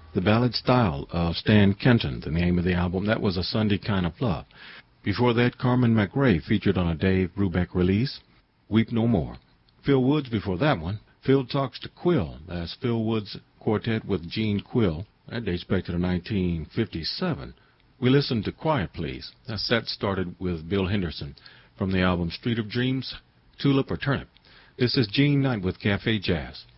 The Ballad Style of Stan Kenton, the name of the album. That was A Sunday Kind of Love. Before that, Carmen McRae featured on a Dave Brubeck release, Weep No More. Phil Woods before that one, Phil Talks to Quill. That's Phil Woods' quartet with Gene Quill. That dates back to 1957. We listened to Quiet Please. That set started with Bill Henderson from the album Street of Dreams, Tulip or Turnip. This is Gene Knight with Cafe Jazz.